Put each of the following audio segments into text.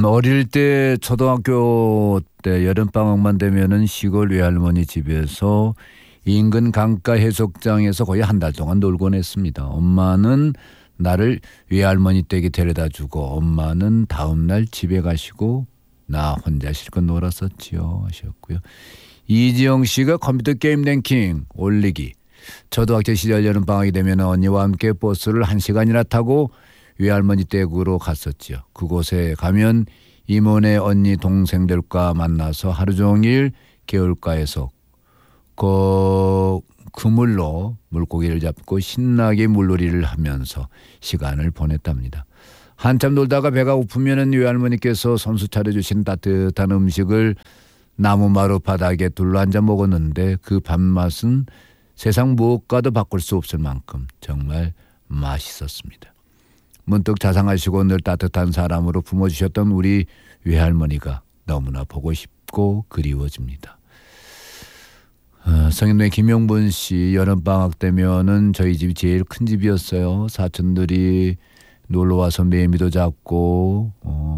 어릴 때 초등학교 때 여름방학만 되면은 시골 외할머니 집에서 인근 강가 해수욕장에서 거의 한 달 동안 놀곤 했습니다. 엄마는 나를 외할머니 댁에 데려다 주고 엄마는 다음날 집에 가시고 나 혼자 실컷 놀았었지요 하셨고요. 이지영 씨가 컴퓨터 게임 랭킹 올리기. 초등학교 시절 여름방학이 되면 언니와 함께 버스를 1시간이나 타고 외할머니 댁으로 갔었지요. 그곳에 가면 이모네 언니 동생들과 만나서 하루 종일 개울가에서 그물로 물고기를 잡고 신나게 물놀이를 하면서 시간을 보냈답니다. 한참 놀다가 배가 고프면 외할머니께서 손수 차려주신 따뜻한 음식을 나무마루 바닥에 둘러앉아 먹었는데 그 밥맛은 세상 무엇과도 바꿀 수 없을 만큼 정말 맛있었습니다. 문득 자상하시고 늘 따뜻한 사람으로 품어주셨던 우리 외할머니가 너무나 보고 싶고 그리워집니다. 성인동의 김용분 씨, 여름방학 되면은 저희 집이 제일 큰 집이었어요. 사촌들이 놀러와서 매미도 잡고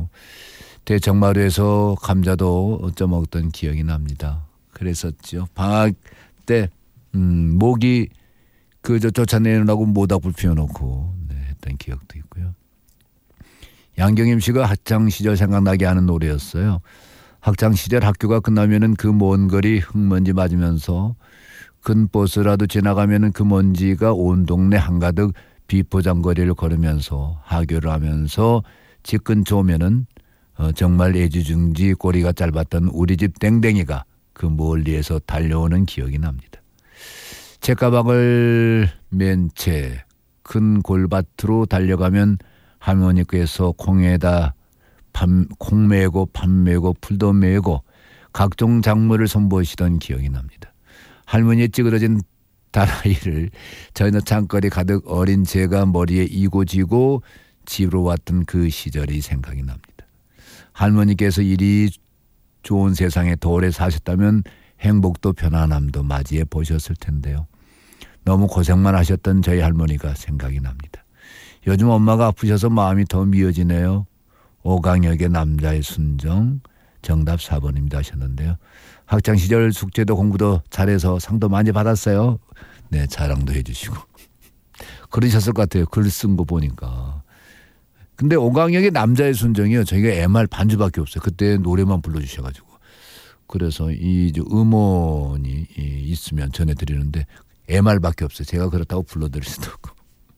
대청마루에서 감자도 얻어먹던 기억이 납니다. 그랬었죠. 방학 때 모기 쫓아내느라고 모닥불 피워놓고 했던 기억도 있고요. 양경임 씨가 학창시절 생각나게 하는 노래였어요. 학창시절 학교가 끝나면은 그 먼 거리 흙먼지 맞으면서 큰 버스라도 지나가면은 그 먼지가 온 동네 한가득 비포장거리를 걸으면서 하교를 하면서 집 근처 오면은 정말 애지중지 꼬리가 짧았던 우리 집 땡땡이가 그 멀리에서 달려오는 기억이 납니다. 책가방을 맨 채 큰 골밭으로 달려가면 할머니께서 콩에다 콩 메고 밥 메고 풀도 메고 각종 작물을 선보이시던 기억이 납니다. 할머니의 찌그러진 다라이를 저희는 창거리 가득 어린 제가 머리에 이고 지고 집으로 왔던 그 시절이 생각이 납니다. 할머니께서 이리 좋은 세상에 더 오래 사셨다면 행복도 편안함도 맞이해 보셨을 텐데요. 너무 고생만 하셨던 저희 할머니가 생각이 납니다. 요즘 엄마가 아프셔서 마음이 더 미어지네요. 오강역의 남자의 순정 정답 4번입니다 하셨는데요. 학창시절 숙제도 공부도 잘해서 상도 많이 받았어요. 네, 자랑도 해주시고 그러셨을 것 같아요. 글 쓴 거 보니까. 근데 오강역의 남자의 순정이요. 저희가 MR 반주밖에 없어요. 그때 노래만 불러주셔가지고. 그래서 이 음원이 있으면 전해드리는데 MR밖에 없어요. 제가 그렇다고 불러드릴 수도 없고.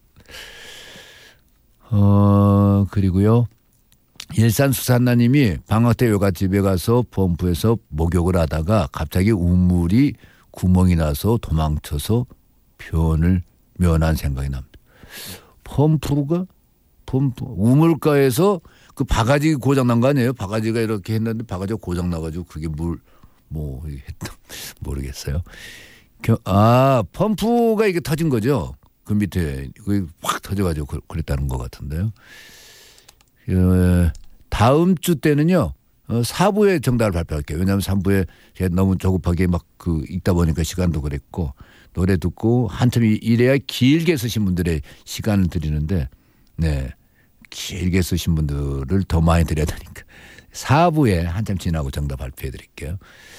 그리고요. 일산 수산나님이 방학 때 요가집에 가서 펌프에서 목욕을 하다가 갑자기 우물이 구멍이 나서 도망쳐서 면한 생각이 납니다. 우물가에서 그 바가지 고장난 거 아니에요? 바가지가 이렇게 했는데 바가지가 고장나가지고 그게 모르겠어요. 펌프가 이게 터진 거죠. 그 밑에 확 터져가지고 그랬다는 것 같은데요. 다음 주 때는요. 4부에 정답을 발표할게요. 왜냐하면 3부에 제가 너무 조급하게 읽다 보니까 시간도 그랬고 노래 듣고 한참 이래야 길게 쓰신 분들의 시간을 드리는데 네, 길게 쓰신 분들을 더 많이 드려야 되니까 4부에 한참 지나고 정답 발표해 드릴게요.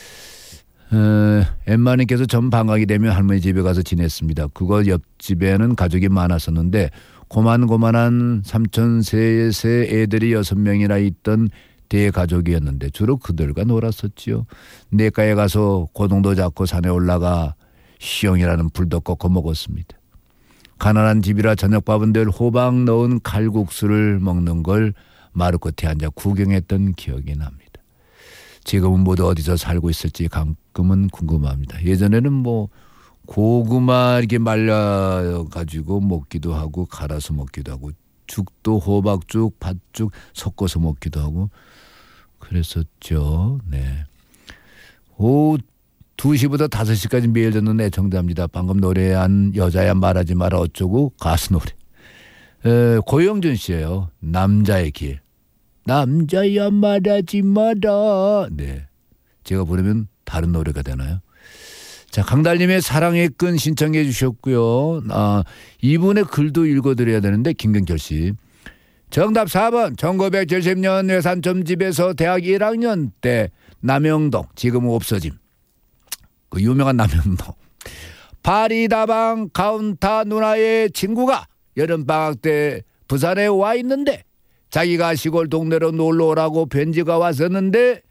엠마님께서 전 방학이 되면 할머니 집에 가서 지냈습니다. 그거 옆집에는 가족이 많았었는데 고만고만한 삼촌 셋의 애들이 6명이나 있던 대가족이었는데 주로 그들과 놀았었지요. 내과에 가서 고동도 잡고 산에 올라가 시용이라는 불도 꺾어 먹었습니다. 가난한 집이라 저녁밥은 늘 호박 넣은 칼국수를 먹는 걸 마루 끝에 앉아 구경했던 기억이 납니다. 지금은 모두 어디서 살고 있을지 가끔은 궁금합니다. 예전에는 고구마 이렇게 말려가지고 먹기도 하고 갈아서 먹기도 하고 죽도 호박죽, 팥죽 섞어서 먹기도 하고 그랬었죠. 네. 오후 2시부터 5시까지 매일 듣는 애청자입니다. 방금 노래한 여자야 말하지 마라 어쩌고 가수 노래. 고영준 씨예요. 남자의 길. 남자야 말하지 마라. 네. 제가 부르면 다른 노래가 되나요? 자, 강달님의 사랑의 끈 신청해 주셨고요. 이분의 글도 읽어드려야 되는데 김경철 씨. 정답 4번 1970년 외산점집에서 대학 1학년 때 남영동 지금은 없어짐. 그 유명한 남영동. 파리다방 카운타 누나의 친구가 여름방학 때 부산에 와 있는데 자기가 시골 동네로 놀러 오라고 편지가 왔었는데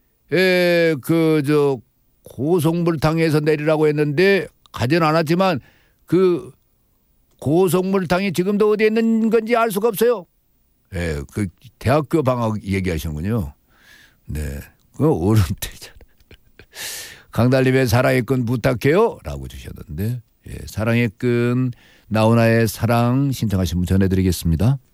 고속물탕에서 내리라고 했는데 가진 않았지만 그 고속물탕이 지금도 어디에 있는 건지 알 수가 없어요. 그 대학교 방학 얘기하시는군요. 네, 그 어른 때잖아. 강달님의 사랑의 끈 부탁해요 라고 주셨는데 사랑의 끈 나훈아의 사랑 신청하신 분 전해드리겠습니다.